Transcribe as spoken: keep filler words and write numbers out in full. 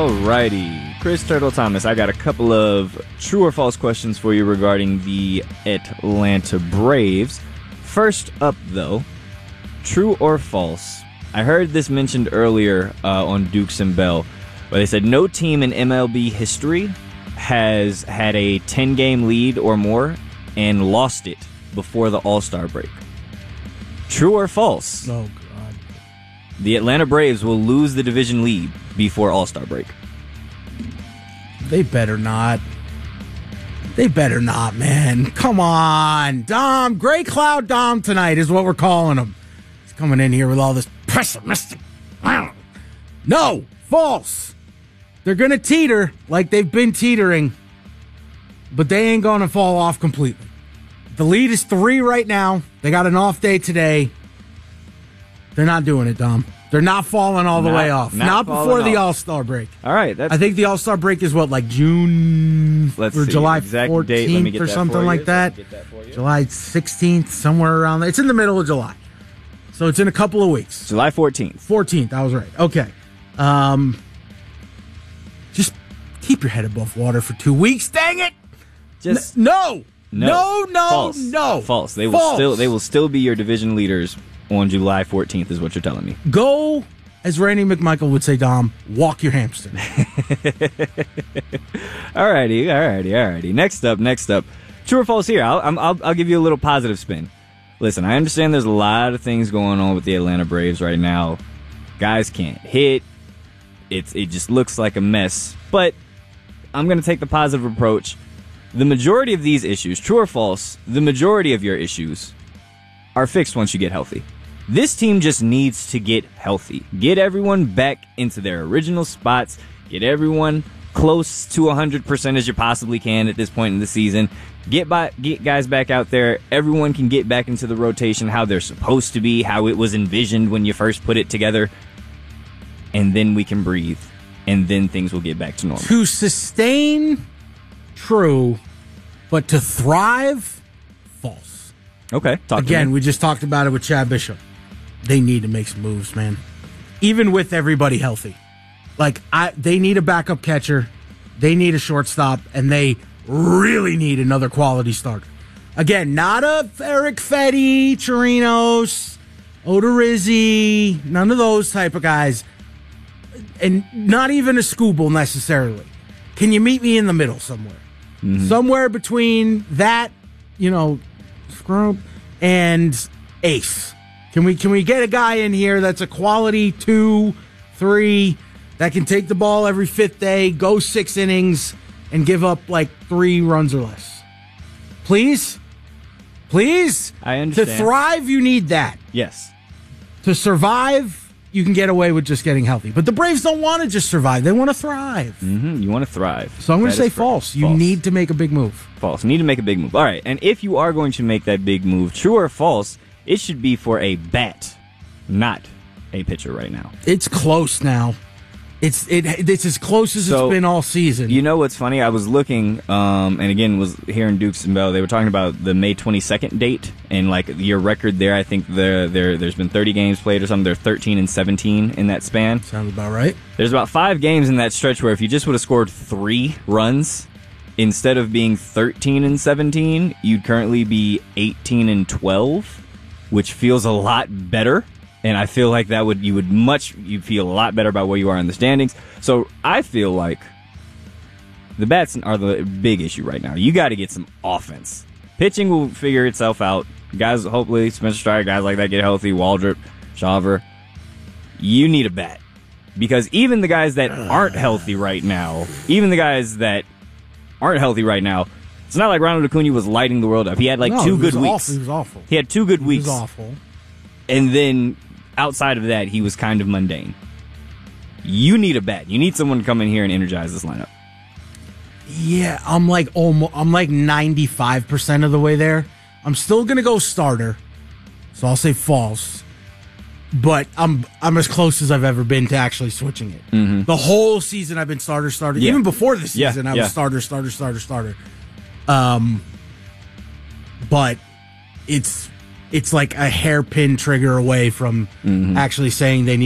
Alrighty, Chris Turtle Thomas, I got a couple of true or false questions for you regarding the Atlanta Braves. First up, though, true or false? I heard this mentioned earlier uh, on Dukes and Bell, where they said no team in M L B history has had a ten-game lead or more and lost it before the All-Star break. True or false? Oh, God. The Atlanta Braves will lose the division lead before All-Star break. They better not. They better not, man. Come on. Dom. Gray Cloud Dom tonight is what we're calling him. He's coming in here with all this pessimistic. No. False. They're going to teeter like they've been teetering, but they ain't going to fall off completely. The lead is three right now. They got an off day today. They're not doing it, Dom. They're not falling all the Not- way off. not Not before falling the off. All-Star break. All right, that's I think the All-Star break is what, like June Let's or see, July exact fourteenth date. Let me get or that something for like you. that. Let me get that for you. July sixteenth, somewhere around there. It's in the middle of July. So it's in a couple of weeks. July fourteenth. fourteenth, I was right. Okay. Um, just keep your head above water for two weeks. Dang it! Just N- no! no, No, no, false. no. False. They will False. still they will still be your division leaders on July fourteenth is what you're telling me. Go, as Randy McMichael would say, Dom, walk your hamster. Alrighty, alrighty, alrighty. Next up, next up. True or false here? I'll, I'm- I'll, I'll give you a little positive spin. Listen, I understand there's a lot of things going on with the Atlanta Braves right now. Guys can't hit. It's it just looks like a mess. But I'm going to take the positive approach. The majority of these issues, true or false, the majority of your issues are fixed once you get healthy. This team just needs to get healthy. Get everyone back into their original spots. Get everyone close to one hundred percent as you possibly can at this point in the season. Get by, get guys back out there. Everyone can get back into the rotation how they're supposed to be, how it was envisioned when you first put it together. And then we can breathe. And then things will get back to normal. To sustain, true, but to thrive, false. Okay, talk to Again, me. we just talked about it with Chad Bishop. They need to make some moves, man. Even with everybody healthy. Like, I, they need a backup catcher. They need a shortstop. And they really need another quality starter. Again, not a Eric Fetty, Chirinos, Odorizzi, none of those type of guys. And not even a Scooble necessarily. Can you meet me in the middle somewhere? Mm-hmm. Somewhere between that, you know, Scrub and Ace. Can we can we get a guy in here that's a quality two, three, that can take the ball every fifth day, go six innings, and give up like three runs or less? Please? Please? I understand. To thrive, you need that. Yes. To survive, you can get away with just getting healthy. But the Braves don't want to just survive. They want to thrive. Mm-hmm. You want to thrive. So I'm going to That say is correct. false. You False. need to make a big move. False. Need to make a big move. All right. And if you are going to make that big move, true or false, it should be for a bat, not a pitcher right now. It's close now. It's it. It's as close as So, it's been all season. You know what's funny? I was looking, um, and again, was hearing Dukes and Bell. They were talking about the May twenty-second date, and like your record there. I think the there there's been thirty games played or something. They're thirteen and seventeen in that span. Sounds about right. There's about five games in that stretch where if you just would have scored three runs instead of being thirteen and seventeen, you'd currently be eighteen and twelve, which feels a lot better. And I feel like that would you would much you feel a lot better about where you are in the standings. So I feel like the bats are the big issue right now. You got to get some offense. Pitching will figure itself out. Guys, hopefully Spencer Strider, guys like that get healthy. Waldrop, Shaver. You need a bat because even the guys that aren't healthy right now, even the guys that aren't healthy right now, it's not like Ronald Acuna was lighting the world up. He had like No, two he good was weeks. awful. He was awful. He had two good He weeks. was awful. And then outside of that, he was kind of mundane. You need a bat. You need someone to come in here and energize this lineup. Yeah, I'm like almost. I'm like ninety-five percent of the way there. I'm still gonna go starter, so I'll say false. But I'm I'm as close as I've ever been to actually switching it. Mm-hmm. The whole season I've been starter, starter. Yeah. Even before the season, Yeah, I yeah. was starter, starter, starter, starter. Um, but it's it's like a hairpin trigger away from Mm-hmm. actually saying they need